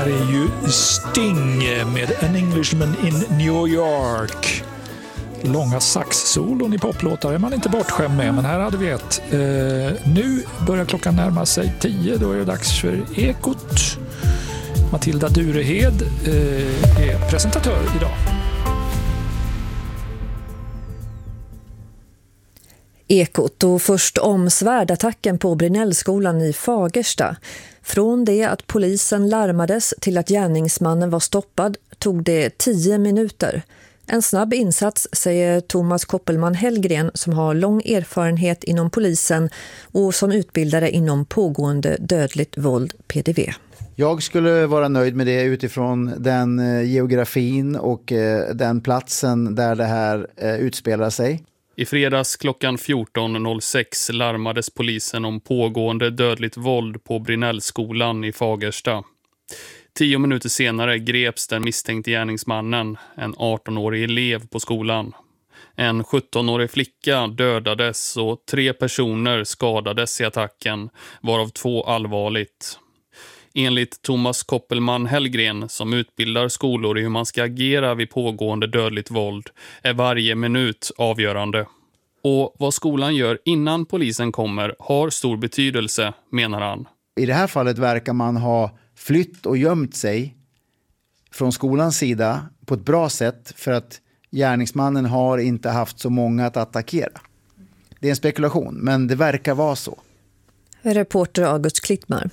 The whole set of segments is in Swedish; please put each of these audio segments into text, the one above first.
här är ju Sting med An Englishman in New York. Långa saxsolon i poplåtar är man inte bortskämd med, men här hade vi ett. Nu börjar klockan närma sig 10, då är det dags för Ekot. Matilda Durehed är presentatör idag. Ekot, och först om svärdattacken på Brinellskolan i Fagersta. Från det att polisen larmades till att gärningsmannen var stoppad tog det 10 minuter. En snabb insats, säger Thomas Koppelman Hellgren, som har lång erfarenhet inom polisen och som utbildare inom pågående dödligt våld, PDV. Jag skulle vara nöjd med det utifrån den geografin och den platsen där det här utspelar sig. I fredags klockan 14.06 larmades polisen om pågående dödligt våld på Brinellskolan i Fagersta. 10 minuter senare greps den misstänkte gärningsmannen, en 18-årig elev på skolan. En 17-årig flicka dödades och 3 personer skadades i attacken, varav 2 allvarligt. Enligt Thomas Koppelman Hellgren, som utbildar skolor i hur man ska agera vid pågående dödligt våld, är varje minut avgörande. Och vad skolan gör innan polisen kommer har stor betydelse, menar han. I det här fallet verkar man ha flytt och gömt sig från skolans sida på ett bra sätt, för att gärningsmannen har inte haft så många att attackera. Det är en spekulation, men det verkar vara så. Reporter August Klittmar.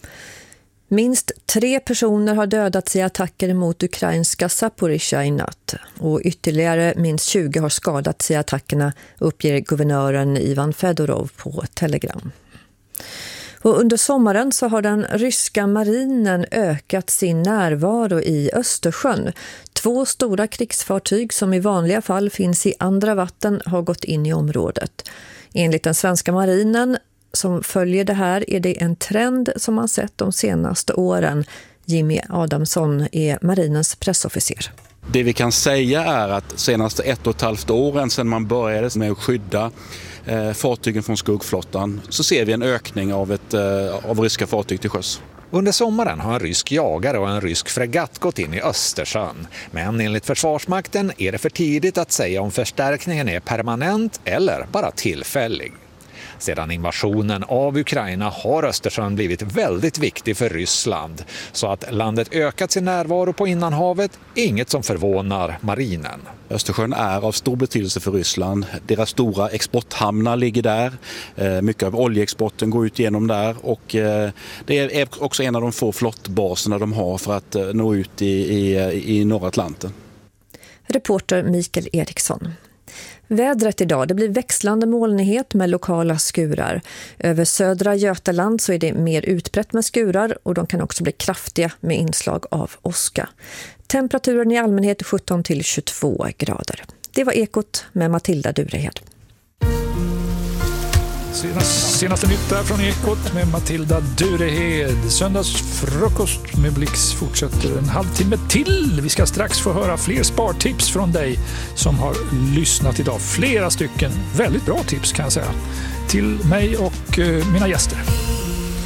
Minst 3 personer har dödats i attacker mot ukrainska Zaporizjzja i natt, och ytterligare minst 20 har skadats i attackerna, uppger guvernören Ivan Fedorov på Telegram. Och under sommaren så har den ryska marinen ökat sin närvaro i Östersjön. 2 stora krigsfartyg som i vanliga fall finns i andra vatten har gått in i området. Enligt den svenska marinen som följer det här är det en trend som man sett de senaste åren. Jimmy Adamsson är marinens pressofficer. Det vi kan säga är att senaste 1,5 åren sedan man började med att skydda fartygen från skuggflottan, så ser vi en ökning av ryska fartyg till sjöss. Under sommaren har en rysk jagare och en rysk fregatt gått in i Östersjön. Men enligt Försvarsmakten är det för tidigt att säga om förstärkningen är permanent eller bara tillfällig. Sedan invasionen av Ukraina har Östersjön blivit väldigt viktig för Ryssland. Så att landet ökat sin närvaro på innanhavet, inget som förvånar marinen. Östersjön är av stor betydelse för Ryssland. Deras stora exporthamnar ligger där. Mycket av oljeexporten går ut genom där. Och det är också en av de få flottbaserna de har för att nå ut i norra Atlanten. Reporter Mikael Eriksson. Vädret idag, det blir växlande molnighet med lokala skurar. Över södra Götaland så är det mer utbrett med skurar, och de kan också bli kraftiga med inslag av åska. Temperaturen i allmänhet 17 till 22 grader. Det var Ekot med Matilda Durehed. Senaste nytt där från Ekot med Matilda Durehed. Söndagsfrukost med Blix fortsätter en halvtimme till. Vi ska strax få höra fler spartips från dig som har lyssnat idag. Flera stycken väldigt bra tips kan jag säga. Till mig och mina gäster.